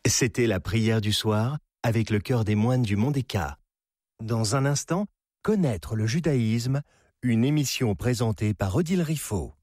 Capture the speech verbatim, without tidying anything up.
C'était la prière du soir avec le chœur des moines du Mont d'Eka. Dans un instant, connaître le judaïsme, une émission présentée par Odile Riffaut.